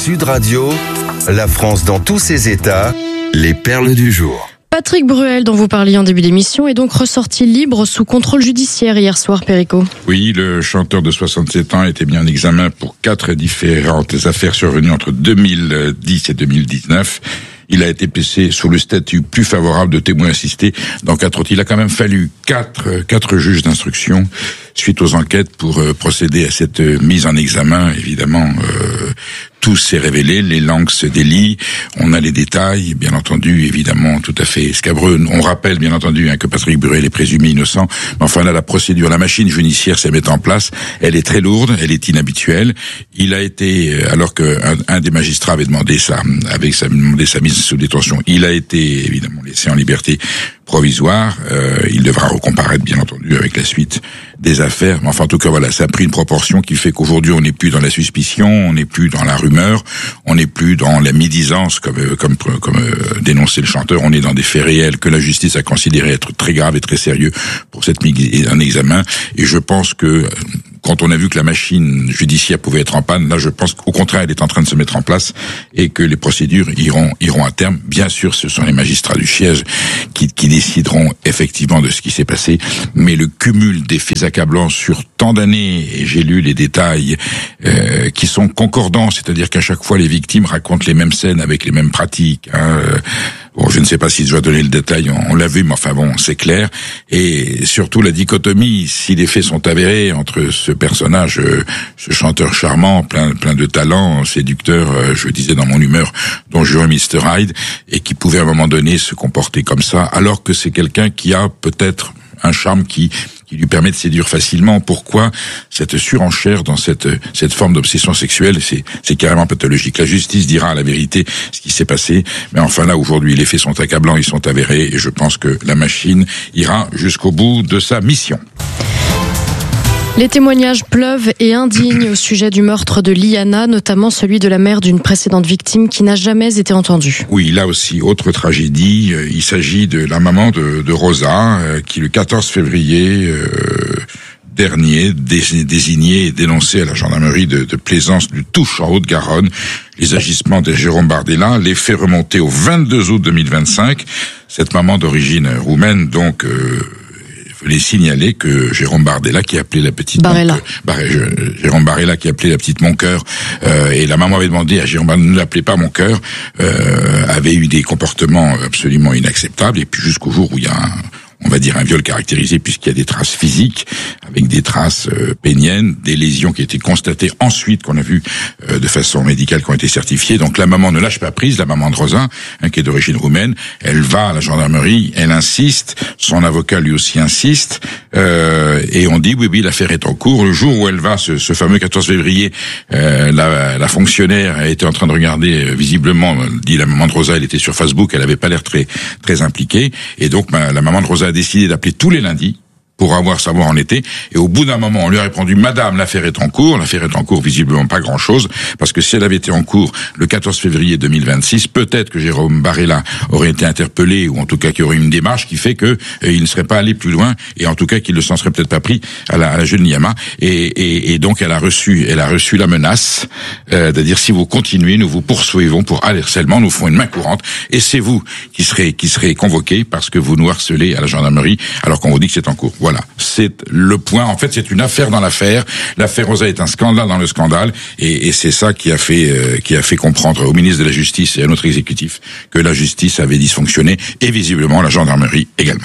Sud Radio, la France dans tous ses états, les perles du jour. Patrick Bruel, dont vous parliez en début d'émission, est donc ressorti libre sous contrôle judiciaire hier soir, Perico. Oui, le chanteur de 67 ans était mis en examen pour 4 différentes affaires survenues entre 2010 et 2019. Il a été placé sous le statut plus favorable de témoin assisté dans 4 autres. Il a quand même fallu 4 juges d'instruction suite aux enquêtes pour procéder à cette mise en examen. Évidemment, tout s'est révélé, les langues se délient, on a les détails, bien entendu, évidemment, tout à fait scabreux. On rappelle, bien entendu, que Patrick Bruel est présumé innocent, mais enfin là, la procédure, la machine judiciaire s'est mise en place, elle est très lourde, elle est inhabituelle. Il a été, alors que un des magistrats avait demandé sa mise sous détention, il a été, évidemment, laissé en liberté provisoire. Il devra recomparaître, bien entendu, avec la suite des affaires. Mais enfin, en tout cas, voilà, ça a pris une proportion qui fait qu'aujourd'hui, on n'est plus dans la suspicion, on n'est plus dans la rumeur, on n'est plus dans la médisance, comme dénonçait le chanteur. On est dans des faits réels que la justice a considéré être très graves et très sérieux pour cette mise en examen. Et je pense que quand on a vu que la machine judiciaire pouvait être en panne, là, je pense qu'au contraire, elle est en train de se mettre en place et que les procédures iront à terme. Bien sûr, ce sont les magistrats du siège qui décideront effectivement de ce qui s'est passé, mais le cumul des faits accablants sur tant d'années, et j'ai lu les détails qui sont concordants, c'est-à-dire qu'à chaque fois, les victimes racontent les mêmes scènes avec les mêmes pratiques. Bon, je ne sais pas si je dois donner le détail, on l'a vu, mais enfin bon, c'est clair. Et surtout la dichotomie, si les faits sont avérés entre ce personnage, ce chanteur charmant, plein de talent, séducteur, je disais dans mon humeur, dont je jouais Mr. Hyde, et qui pouvait à un moment donné se comporter comme ça, alors que c'est quelqu'un qui a peut-être un charme qui lui permet de séduire facilement. Pourquoi cette surenchère dans cette forme d'obsession sexuelle? C'est carrément pathologique. La justice dira la vérité ce qui s'est passé, mais enfin là, aujourd'hui, les faits sont accablants, ils sont avérés, et je pense que la machine ira jusqu'au bout de sa mission. Les témoignages pleuvent et indignes au sujet du meurtre de Liana, notamment celui de la mère d'une précédente victime qui n'a jamais été entendue. Oui, là aussi, autre tragédie. Il s'agit de la maman de Rosa, qui le 14 février dernier désignée et dénoncée à la gendarmerie de Plaisance du Touche en Haute-Garonne les agissements de Jérôme Bardella, les faits remontés au 22 août 2025. Cette maman d'origine roumaine, donc, voulais signaler que Jérôme Bardella qui appelait la petite Jérôme Barella qui appelait la petite Mon Cœur, et la maman avait demandé à Jérôme Bardella, ne l'appelez pas Mon Cœur, avait eu des comportements absolument inacceptables, et puis jusqu'au jour où il y a on va dire un viol caractérisé, puisqu'il y a des traces physiques, avec des traces péniennes, des lésions qui ont été constatées ensuite, qu'on a vu de façon médicale, qui ont été certifiées. Donc la maman ne lâche pas prise, la maman de Rosa, qui est d'origine roumaine, elle va à la gendarmerie, elle insiste, son avocat lui aussi insiste, et on dit oui, l'affaire est en cours. Le jour où elle va, ce fameux 14 février, la fonctionnaire était en train de regarder, visiblement, dit la maman de Rosa, elle était sur Facebook, elle avait pas l'air très impliquée, et donc la maman de Rosa a décidé d'appeler tous les lundis pour savoir en était, et au bout d'un moment, on lui a répondu, madame, l'affaire est en cours, visiblement pas grand chose, parce que si elle avait été en cours le 14 février 2026, peut-être que Jérôme Barella aurait été interpellé, ou en tout cas qu'il y aurait une démarche qui fait que il ne serait pas allé plus loin, et en tout cas qu'il ne s'en serait peut-être pas pris à la jeune Liana, et donc elle a reçu la menace, de dire, si vous continuez, nous vous poursuivons pour harcèlement, nous ferons une main courante, et c'est vous qui serez convoqué parce que vous nous harcelez à la gendarmerie, alors qu'on vous dit que c'est en cours. Voilà, c'est le point. En fait, c'est une affaire dans l'affaire. L'affaire Rosa est un scandale dans le scandale, et c'est ça qui a fait comprendre au ministre de la Justice et à notre exécutif que la justice avait dysfonctionné, et visiblement la gendarmerie également.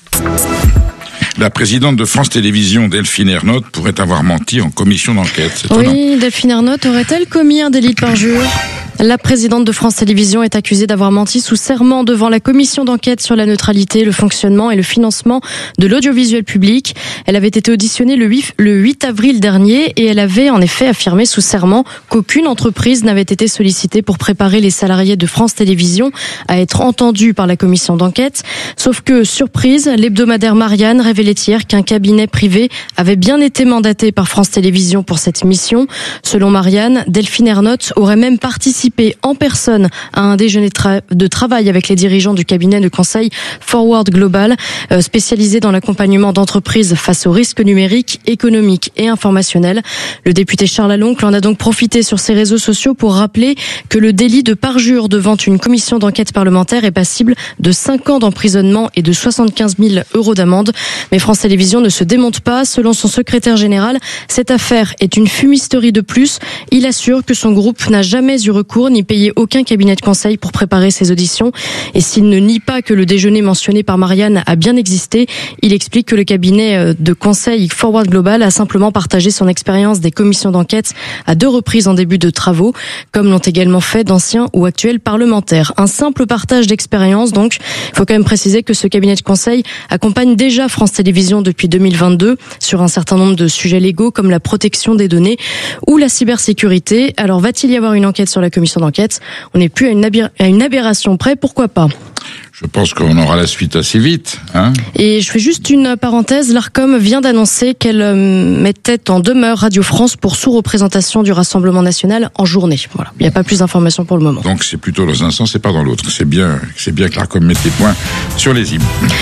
La présidente de France Télévisions, Delphine Ernotte, pourrait avoir menti en commission d'enquête. Oui, Delphine Ernotte aurait-elle commis un délit de parjure ? La présidente de France Télévisions est accusée d'avoir menti sous serment devant la commission d'enquête sur la neutralité, le fonctionnement et le financement de l'audiovisuel public. Elle avait été auditionnée le 8 avril dernier, et elle avait en effet affirmé sous serment qu'aucune entreprise n'avait été sollicitée pour préparer les salariés de France Télévisions à être entendus par la commission d'enquête. Sauf que, surprise, l'hebdomadaire Marianne révélait hier qu'un cabinet privé avait bien été mandaté par France Télévisions pour cette mission. Selon Marianne, Delphine Ernotte aurait même participé participé en personne à un déjeuner de travail avec les dirigeants du cabinet de conseil Forward Global, spécialisé dans l'accompagnement d'entreprises face aux risques numériques, économiques et informationnels. Le député Charles Aloncle en a donc profité sur ses réseaux sociaux pour rappeler que le délit de parjure devant une commission d'enquête parlementaire est passible de 5 ans d'emprisonnement et de 75 000 € d'amende. Mais France Télévisions ne se démonte pas. Selon son secrétaire général, cette affaire est une fumisterie de plus. Il assure que son groupe n'a jamais eu recours ni payé aucun cabinet de conseil pour préparer ses auditions. Et s'il ne nie pas que le déjeuner mentionné par Marianne a bien existé, il explique que le cabinet de conseil Forward Global a simplement partagé son expérience des commissions d'enquête à 2 reprises en début de travaux, comme l'ont également fait d'anciens ou actuels parlementaires. Un simple partage d'expérience donc. Il faut quand même préciser que ce cabinet de conseil accompagne déjà France Télévisions depuis 2022 sur un certain nombre de sujets légaux comme la protection des données ou la cybersécurité. Alors va-t-il y avoir une enquête sur la commission d'enquête ? On n'est plus à une aberration près, pourquoi pas ? Je pense qu'on aura la suite assez vite, hein. Et je fais juste une parenthèse. L'Arcom vient d'annoncer qu'elle mettait en demeure Radio France pour sous-représentation du Rassemblement national en journée. Voilà. Il n'y a pas plus d'informations pour le moment. Donc c'est plutôt dans un sens et pas dans l'autre. C'est bien que l'Arcom mette les points sur les i.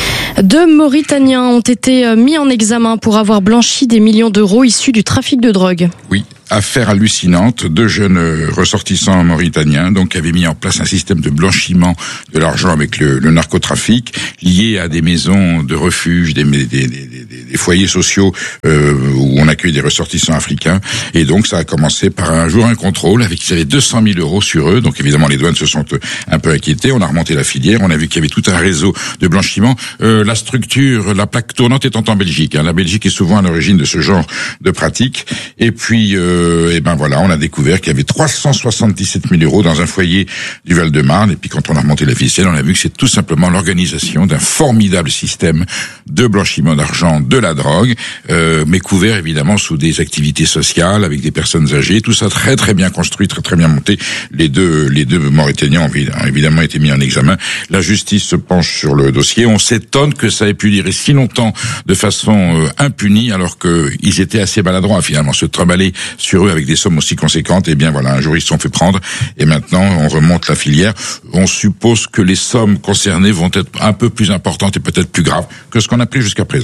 2 Mauritaniens ont été mis en examen pour avoir blanchi des millions d'euros issus du trafic de drogue. Oui. Affaire hallucinante, 2 jeunes ressortissants mauritaniens donc qui avaient mis en place un système de blanchiment de l'argent avec le narcotrafic lié à des maisons de refuge, des foyers sociaux où on accueille des ressortissants africains. Et donc ça a commencé par un contrôle avec ils avaient 200 000 € sur eux. Donc évidemment les douanes se sont un peu inquiétées. On a remonté la filière, on a vu qu'il y avait tout un réseau de blanchiment. La structure, la plaque tournante étant en Belgique. La Belgique est souvent à l'origine de ce genre de pratique. Et puis et ben voilà, on a découvert qu'il y avait 377 000 € dans un foyer du Val-de-Marne. Et puis quand on a remonté la ficelle, on a vu que c'est tout simplement l'organisation d'un formidable système de blanchiment d'argent de la drogue, mais couvert évidemment sous des activités sociales avec des personnes âgées. Tout ça très très bien construit, très très bien monté. Les deux Mauritaniens ont évidemment été mis en examen. La justice se penche sur le dossier. On s'étonne que ça ait pu durer si longtemps de façon impunie, alors qu'ils étaient assez maladroits finalement, se trimballer sur eux avec des sommes aussi conséquentes. Et bien voilà, un jour ils se sont fait prendre et maintenant on remonte la filière. On suppose que les sommes concernées vont être un peu plus importantes et peut-être plus graves que ce qu'on a pris jusqu'à présent.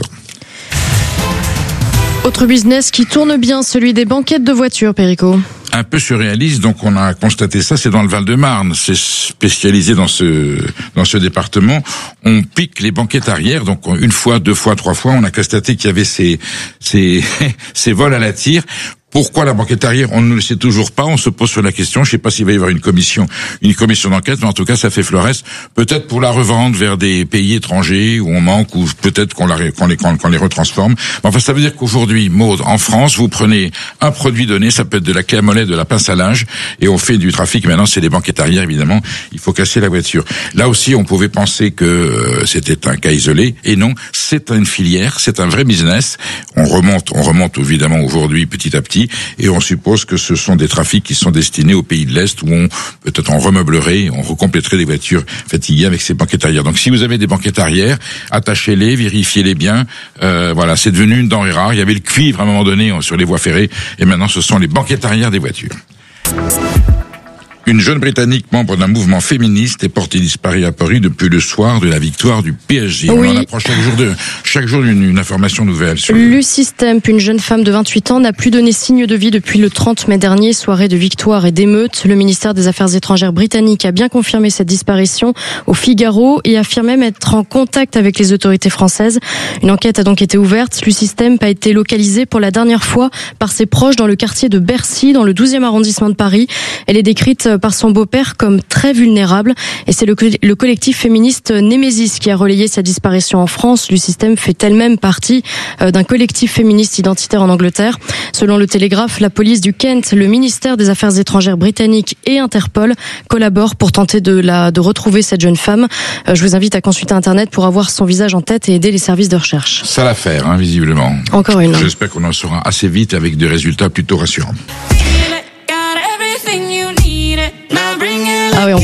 Autre business qui tourne bien, celui des banquettes de voitures, Perico. Un peu surréaliste, donc on a constaté ça, c'est dans le Val-de-Marne, c'est spécialisé dans ce département. On pique les banquettes arrière, donc 1 fois, 2 fois, 3 fois, on a constaté qu'il y avait ces vols à la tire. Pourquoi la banquette arrière? On ne le sait toujours pas. On se pose sur la question. Je ne sais pas s'il va y avoir une commission d'enquête, mais en tout cas, ça fait florès. Peut-être pour la revente vers des pays étrangers où on manque, ou peut-être qu'on les retransforme. Mais enfin, ça veut dire qu'aujourd'hui, Maud, en France, vous prenez un produit donné, ça peut être de la clé à mollet, de la pince à linge, et on fait du trafic. Maintenant, c'est des banquettes arrière, évidemment. Il faut casser la voiture. Là aussi, on pouvait penser que c'était un cas isolé, et non, c'est une filière, c'est un vrai business. On remonte évidemment aujourd'hui petit à petit. Et on suppose que ce sont des trafics qui sont destinés aux pays de l'Est où peut-être on remeublerait, on recompléterait les voitures fatiguées avec ces banquettes arrière. Donc si vous avez des banquettes arrière, attachez-les, vérifiez-les bien. Voilà, c'est devenu une denrée rare. Il y avait le cuivre à un moment donné sur les voies ferrées et maintenant ce sont les banquettes arrière des voitures. Une jeune Britannique membre d'un mouvement féministe est portée disparue à Paris depuis le soir de la victoire du PSG. Oui. On en approche chaque jour une information nouvelle. Lucy Stemp, une jeune femme de 28 ans, n'a plus donné signe de vie depuis le 30 mai dernier, soirée de victoire et d'émeute. Le ministère des Affaires étrangères britannique a bien confirmé cette disparition au Figaro et affirme même être en contact avec les autorités françaises. Une enquête a donc été ouverte. Lucy Stemp a été localisée pour la dernière fois par ses proches dans le quartier de Bercy, dans le 12e arrondissement de Paris. Elle est décrite par son beau-père comme très vulnérable et c'est le collectif féministe Némésis qui a relayé sa disparition en France. Lucy Stemp fait elle-même partie d'un collectif féministe identitaire en Angleterre. Selon le Télégraphe, la police du Kent, le ministère des Affaires étrangères britannique et Interpol collaborent pour tenter de retrouver cette jeune femme. Je vous invite à consulter Internet pour avoir son visage en tête et aider les services de recherche. Ça l'affaire, visiblement. Encore une. J'espère qu'on en saura assez vite avec des résultats plutôt rassurants. Ah oui, on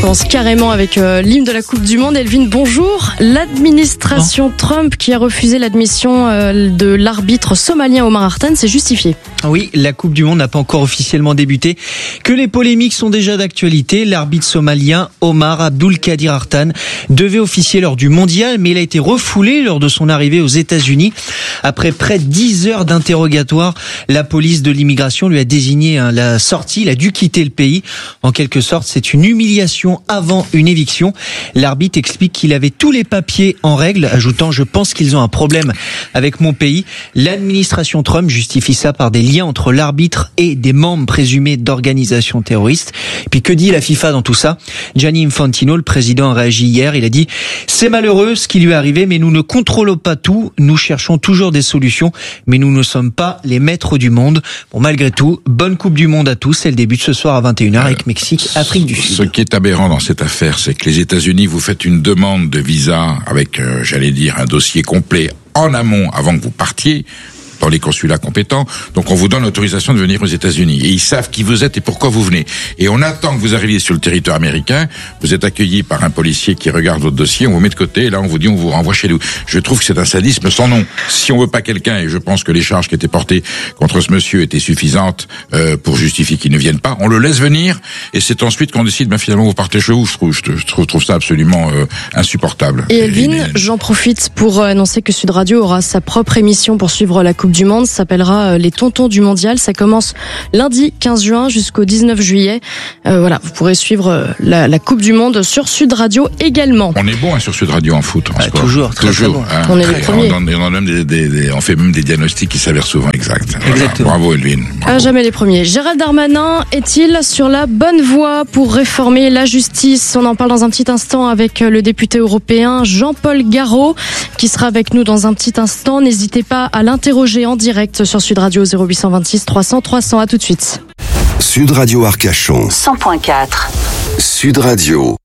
commence carrément avec l'hymne de la Coupe du Monde. Elvin, bonjour. L'administration Trump qui a refusé l'admission de l'arbitre somalien Omar Hartan s'est justifiée. Oui, la Coupe du Monde n'a pas encore officiellement débuté, que les polémiques sont déjà d'actualité. L'arbitre somalien Omar Abdulkadir Hartan devait officier lors du mondial, mais il a été refoulé lors de son arrivée aux États-Unis. Après près de 10 heures d'interrogatoire, la police de l'immigration lui a désigné la sortie. Il a dû quitter le pays. En quelque sorte, c'est une humiliation avant une éviction. L'arbitre explique qu'il avait tous les papiers en règle, ajoutant « Je pense qu'ils ont un problème avec mon pays ». L'administration Trump justifie ça par des liens entre l'arbitre et des membres présumés d'organisations terroristes. Et puis que dit la FIFA dans tout ça ? Gianni Infantino, le président, a réagi hier. Il a dit « C'est malheureux ce qui lui est arrivé, mais nous ne contrôlons pas tout. Nous cherchons toujours des solutions, mais nous ne sommes pas les maîtres du monde. » Bon, malgré tout, bonne Coupe du Monde à tous. Elle débute ce soir à 21h avec Mexique, Afrique du Sud. Ce qui est aberrant dans cette affaire, c'est que les États-Unis, vous faites une demande de visa avec, un dossier complet en amont avant que vous partiez dans les consulats compétents. Donc on vous donne l'autorisation de venir aux États-Unis. Et ils savent qui vous êtes et pourquoi vous venez. Et on attend que vous arriviez sur le territoire américain. Vous êtes accueilli par un policier qui regarde votre dossier, on vous met de côté, et là on vous dit on vous renvoie chez nous. Je trouve que c'est un sadisme sans nom. Si on veut pas quelqu'un, et je pense que les charges qui étaient portées contre ce monsieur étaient suffisantes pour justifier qu'il ne vienne pas, on le laisse venir, et c'est ensuite qu'on décide, finalement vous partez chez vous. Je trouve ça absolument insupportable. Et Elvin, j'en profite pour annoncer que Sud Radio aura sa propre émission pour suivre la Coupe du Monde. Ça s'appellera Les Tontons du Mondial. Ça commence lundi 15 juin jusqu'au 19 juillet. Voilà, vous pourrez suivre la Coupe du Monde sur Sud Radio également. On est bon sur Sud Radio en foot. Toujours, très bon. Hein, on est les premiers. On fait même des diagnostics qui s'avèrent souvent exacts. Exactement. Voilà. Bravo Elvin. À jamais les premiers. Gérald Darmanin est-il sur la bonne voie pour réformer la justice ? On en parle dans un petit instant avec le député européen Jean-Paul Garot qui sera avec nous dans un petit instant. N'hésitez pas à l'interroger en direct sur Sud Radio 0826 300 300. À tout de suite. Sud Radio Arcachon 100.4. Sud Radio.